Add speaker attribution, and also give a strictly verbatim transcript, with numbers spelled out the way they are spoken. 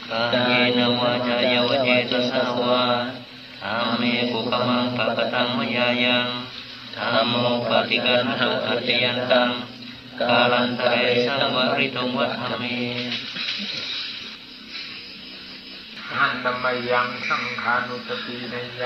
Speaker 1: กายเนวาจายวเจตสาวาธรรมเมกุขมังปะกตังมยายังธัมโมปฏิกันตุอัจยันตังกาลันตเรสังวริตุงวัฏฏเม
Speaker 2: หันตมยังสังขานุสตินย